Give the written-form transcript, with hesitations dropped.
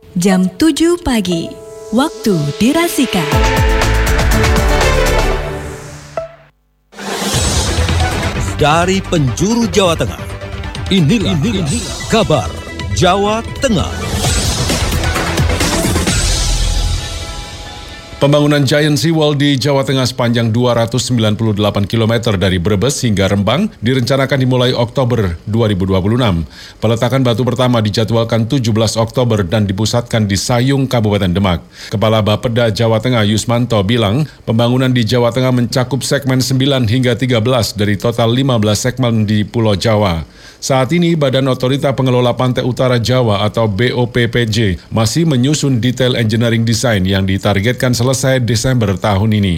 Jam 7 pagi, waktu dirasika. Dari penjuru Jawa Tengah, inilah kabar Jawa Tengah. Pembangunan Giant Seawall di Jawa Tengah sepanjang 298 km dari Brebes hingga Rembang direncanakan dimulai Oktober 2026. Peletakan batu pertama dijadwalkan 17 Oktober dan dipusatkan di Sayung, Kabupaten Demak. Kepala Bapeda Jawa Tengah Yusmanto bilang, pembangunan di Jawa Tengah mencakup segmen 9 hingga 13 dari total 15 segmen di Pulau Jawa. Saat ini, Badan Otorita Pengelola Pantai Utara Jawa atau BOPPJ masih menyusun detail engineering design yang ditargetkan selesai Desember tahun ini.